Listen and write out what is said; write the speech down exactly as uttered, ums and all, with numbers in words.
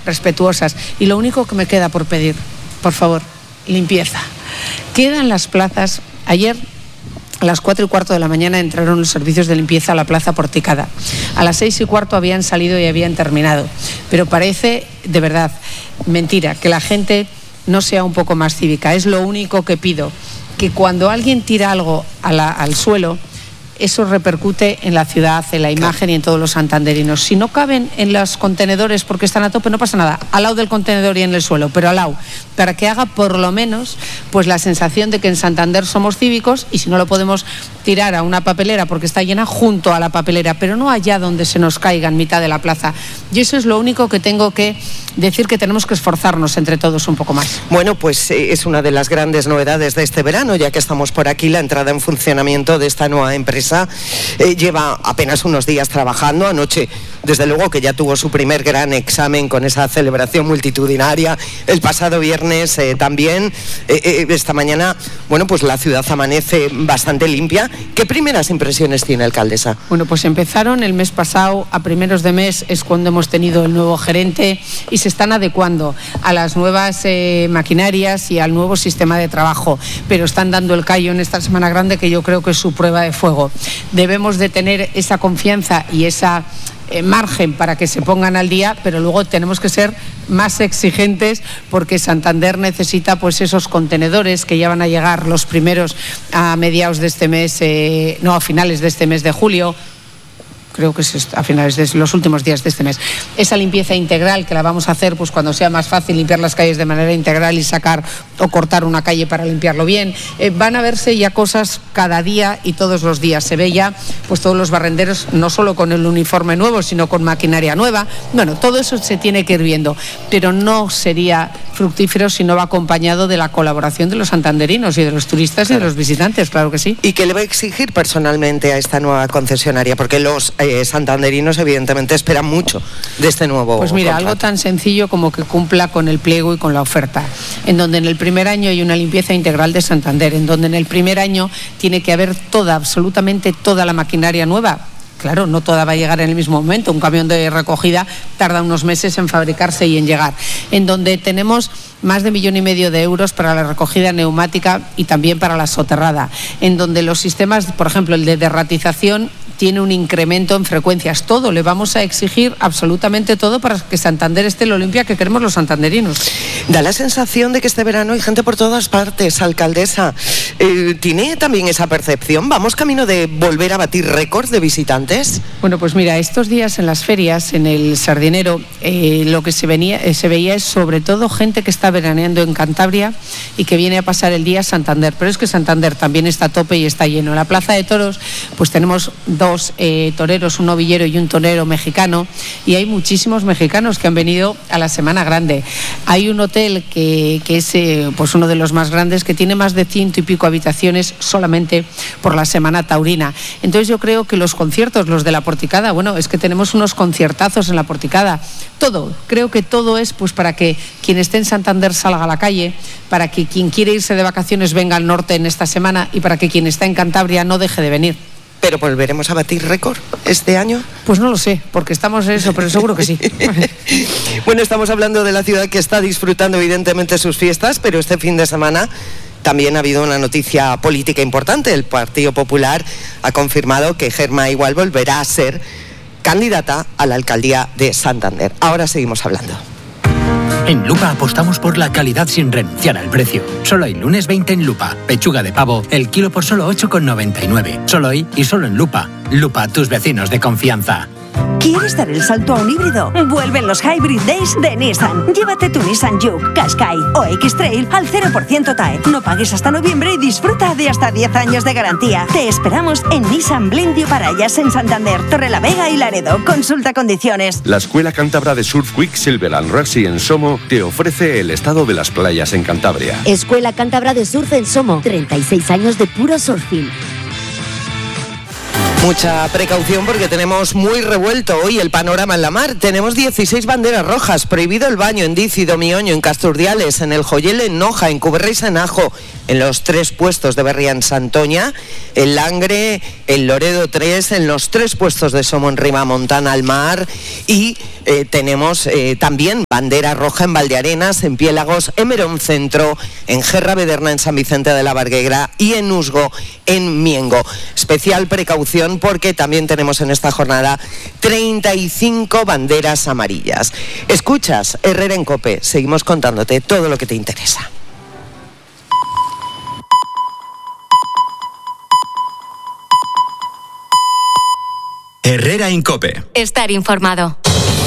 respetuosas. Y lo único que me queda por pedir, por favor, limpieza. Quedan las plazas. Ayer a las cuatro y cuarto de la mañana entraron los servicios de limpieza a la Plaza Porticada. A las seis y cuarto habían salido y habían terminado. Pero parece, de verdad, mentira, que la gente no sea un poco más cívica. Es lo único que pido, que cuando alguien tira algo a la, al suelo, eso repercute en la ciudad, en la imagen y en todos los santanderinos. Si no caben en los contenedores porque están a tope, no pasa nada. Al lado del contenedor y en el suelo, pero al lado. Para que haga por lo menos pues la sensación de que en Santander somos cívicos, y si no lo podemos tirar a una papelera porque está llena, junto a la papelera, pero no allá donde se nos caiga en mitad de la plaza. Y eso es lo único que tengo que decir, que tenemos que esforzarnos entre todos un poco más. Bueno, pues eh, es una de las grandes novedades de este verano, ya que estamos por aquí, la entrada en funcionamiento de esta nueva empresa. Eh, lleva apenas unos días trabajando. Anoche, desde luego, que ya tuvo su primer gran examen con esa celebración multitudinaria. El pasado viernes eh, también. Eh, eh, esta mañana, bueno, pues la ciudad amanece bastante limpia. ¿Qué primeras impresiones tiene, alcaldesa? Bueno, pues empezaron el mes pasado, a primeros de mes es cuando hemos tenido el nuevo gerente, y se están adecuando a las nuevas eh, maquinarias y al nuevo sistema de trabajo, pero están dando el callo en esta Semana Grande, que yo creo que es su prueba de fuego. Debemos de tener esa confianza y esa eh, margen para que se pongan al día, pero luego tenemos que ser más exigentes, porque Santander necesita pues esos contenedores que ya van a llegar los primeros a mediados de este mes, eh, no, a finales de este mes de julio. Creo que es a finales de los últimos días de este mes. Esa limpieza integral que la vamos a hacer pues cuando sea más fácil limpiar las calles de manera integral y sacar o cortar una calle para limpiarlo bien. Eh, van a verse ya cosas cada día y todos los días. Se ve ya pues todos los barrenderos, no solo con el uniforme nuevo, sino con maquinaria nueva. Bueno, todo eso se tiene que ir viendo, pero no sería fructífero si no va acompañado de la colaboración de los santanderinos y de los turistas, claro, y de los visitantes, claro que sí. ¿Y qué le va a exigir personalmente a esta nueva concesionaria? Porque los eh, santanderinos evidentemente esperan mucho de este nuevo Pues mira, contrato. Algo tan sencillo como que cumpla con el pliego y con la oferta, en donde en el primer año hay una limpieza integral de Santander, en donde en el primer año tiene que haber toda, absolutamente toda la maquinaria nueva. Claro, no toda va a llegar en el mismo momento. Un camión de recogida tarda unos meses en fabricarse y en llegar. En donde tenemos más de millón y medio de euros para la recogida neumática y también para la soterrada. En donde los sistemas, por ejemplo, el de derratización, tiene un incremento en frecuencias. Todo, le vamos a exigir absolutamente todo para que Santander esté lo limpia que queremos los santanderinos. Da la sensación de que este verano hay gente por todas partes, alcaldesa. Eh, ¿Tiene también esa percepción? ¿Vamos camino de volver a batir récords de visitantes? Bueno, pues mira, estos días en las ferias, en el Sardinero, eh, lo que se, venía, eh, se veía es sobre todo gente que está veraneando en Cantabria y que viene a pasar el día a Santander. Pero es que Santander también está a tope y está lleno. En la Plaza de Toros, pues tenemos dos eh, toreros, un novillero y un torero mexicano, y hay muchísimos mexicanos que han venido a la Semana Grande. Hay un hotel que, que es eh, pues uno de los más grandes, que tiene más de ciento y pico habitaciones solamente por la Semana Taurina. Entonces yo creo que los conciertos, los de la Porticada, bueno, es que tenemos unos conciertazos en la Porticada. Todo, creo que todo es pues para que quien esté en Santander salga a la calle, para que quien quiere irse de vacaciones venga al norte en esta semana, y para que quien está en Cantabria no deje de venir. ¿Pero volveremos a batir récord este año? Pues no lo sé, porque estamos en eso, pero seguro que sí. Bueno, estamos hablando de la ciudad que está disfrutando evidentemente sus fiestas, pero este fin de semana también ha habido una noticia política importante. El Partido Popular ha confirmado que Gemma Igual volverá a ser candidata a la alcaldía de Santander. Ahora seguimos hablando. En Lupa apostamos por la calidad sin renunciar al precio. Solo hoy, lunes veinte en Lupa. Pechuga de pavo, el kilo por solo ocho con noventa y nueve. Solo hoy y solo en Lupa. Lupa, tus vecinos de confianza. ¿Quieres dar el salto a un híbrido? Vuelven los Hybrid Days de Nissan. Llévate tu Nissan Juke, Qashqai o X-Trail al cero por ciento T A E. No pagues hasta noviembre y disfruta de hasta diez años de garantía. Te esperamos en Nissan Blendio Parayas en Santander, Torrelavega y Laredo. Consulta condiciones. La Escuela Cántabra de Surf Quicksilver and Racing en Somo te ofrece el estado de las playas en Cantabria. Escuela Cántabra de Surf en Somo. treinta y seis años de puro surfing. Mucha precaución porque tenemos muy revuelto hoy el panorama en la mar. Tenemos dieciséis banderas rojas, prohibido el baño en Dícido, Mioño, en Casturdiales, en El Joyel, en Noja, en Cuberra y Sanajo, en los tres puestos de Berria en Santoña, en Langre, en Loredo tres, en los tres puestos de Somo en Ribamontana al mar y eh, tenemos eh, también bandera roja en Valdearenas, en Piélagos, en Merón Centro, en Gerra Bederna, en San Vicente de la Barguegra y en Usgo, en Miengo. Especial precaución porque también tenemos en esta jornada treinta y cinco banderas amarillas. Escuchas Herrera en COPE, seguimos contándote todo lo que te interesa. Herrera en COPE. Estar informado.